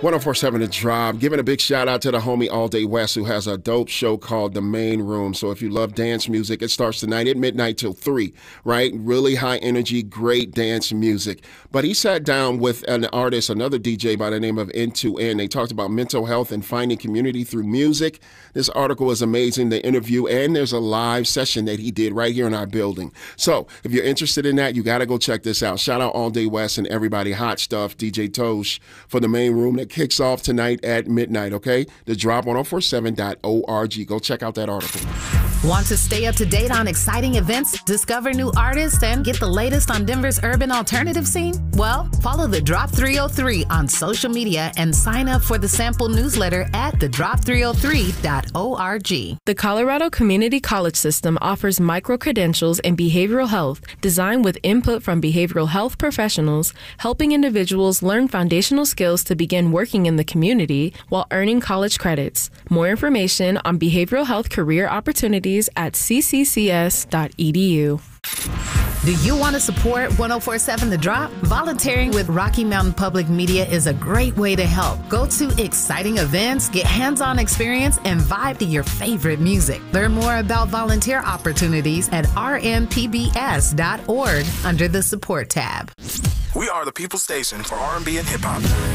1047 The Drop. Giving a big shout out to the homie All Day West, who has a dope show called The Main Room. So if you love dance music, it starts tonight at midnight till 3, right? Really high energy, great dance music. But he sat down with an artist, another DJ by the name of N2N. They talked about mental health and finding community through music. This article is amazing, the interview, and there's a live session that he did right here in our building. So if you're interested in that, you got to go check this out. Shout out All Day West and everybody, Hot Stuff, DJ Tosh, for The Main Room that kicks off tonight at midnight, okay? The Drop 1047.org. Go check out that article. Want to stay up to date on exciting events, discover new artists, and get the latest on Denver's urban alternative scene? Well, follow The Drop 303 on social media and sign up for the sample newsletter at thedrop303.org. The Colorado Community College System offers micro-credentials in behavioral health designed with input from behavioral health professionals, helping individuals learn foundational skills to begin working in the community while earning college credits. More information on behavioral health career opportunities at cccs.edu. Do you want to support 1047 The Drop? Volunteering with Rocky Mountain Public Media is a great way to help. Go to exciting events, get hands-on experience, and vibe to your favorite music. Learn more about volunteer opportunities at rmpbs.org under the support tab. We are the People Station for R&B and hip hop.